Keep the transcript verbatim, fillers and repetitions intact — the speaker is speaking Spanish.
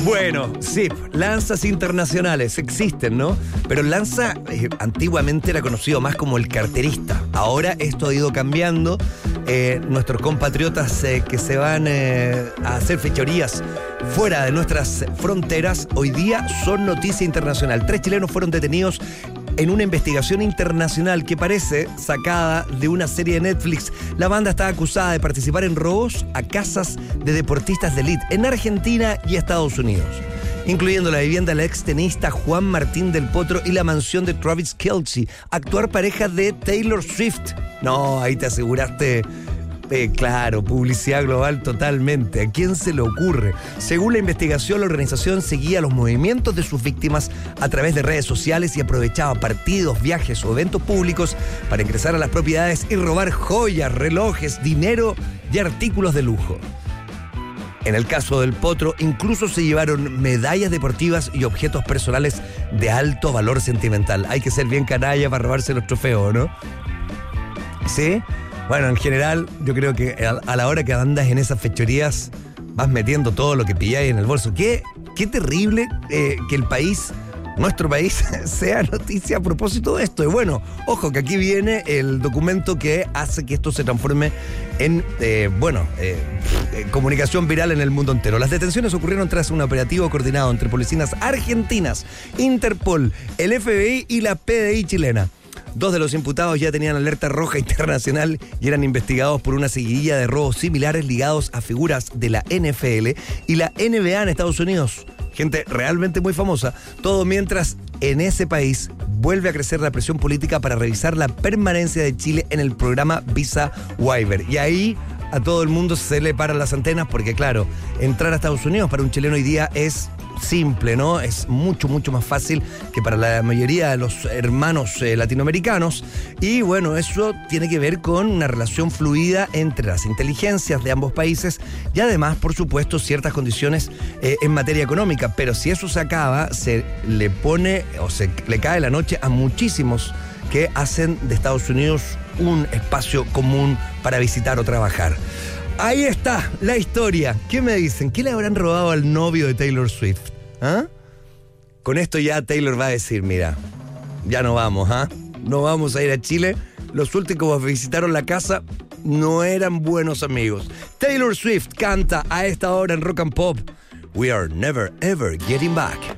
Bueno, sí, lanzas internacionales existen, ¿no? Pero Lanza eh, antiguamente era conocido más como el carterista. Ahora esto ha ido cambiando. Eh, nuestros compatriotas eh, que se van eh, a hacer fechorías fuera de nuestras fronteras, hoy día son noticia internacional. Tres chilenos fueron detenidos en una investigación internacional que parece sacada de una serie de Netflix. La banda está acusada de participar en robos a casas de deportistas de élite en Argentina y Estados Unidos, incluyendo la vivienda del ex tenista Juan Martín del Potro y la mansión de Travis Kelce, actual pareja de Taylor Swift. No, ahí te aseguraste. Eh, claro, publicidad global totalmente. ¿A quién se le ocurre? Según la investigación, la organización seguía los movimientos de sus víctimas a través de redes sociales y aprovechaba partidos, viajes o eventos públicos para ingresar a las propiedades y robar joyas, relojes, dinero y artículos de lujo. En el caso del Potro, incluso se llevaron medallas deportivas y objetos personales de alto valor sentimental. Hay que ser bien canalla para robarse los trofeos, ¿no? ¿Sí? Bueno, en general, yo creo que a la hora que andas en esas fechorías, vas metiendo todo lo que pilláis en el bolso. Qué, qué terrible eh, que el país, nuestro país, sea noticia a propósito de esto. Y bueno, ojo, que aquí viene el documento que hace que esto se transforme en, eh, bueno, eh, comunicación viral en el mundo entero. Las detenciones ocurrieron tras un operativo coordinado entre policías argentinas, Interpol, el F B I y la P D I chilena. Dos de los imputados ya tenían alerta roja internacional y eran investigados por una seguidilla de robos similares ligados a figuras de la N F L y la N B A en Estados Unidos. Gente realmente muy famosa. Todo mientras en ese país vuelve a crecer la presión política para revisar la permanencia de Chile en el programa Visa Waiver. Y ahí a todo el mundo se le paran las antenas porque, claro, entrar a Estados Unidos para un chileno hoy día es simple, ¿no? Es mucho, mucho más fácil que para la mayoría de los hermanos eh, latinoamericanos. Y bueno, eso tiene que ver con una relación fluida entre las inteligencias de ambos países y además, por supuesto, ciertas condiciones eh, en materia económica. Pero si eso se acaba, se le pone o se le cae la noche a muchísimos que hacen de Estados Unidos un espacio común para visitar o trabajar. Ahí está la historia. ¿Qué me dicen? ¿Qué le habrán robado al novio de Taylor Swift? ¿Ah? Con esto ya Taylor va a decir, mira, ya no vamos, ¿ah? No vamos a ir a Chile. Los últimos que visitaron la casa no eran buenos amigos. Taylor Swift canta a esta hora en Rock and Pop. We are never ever getting back.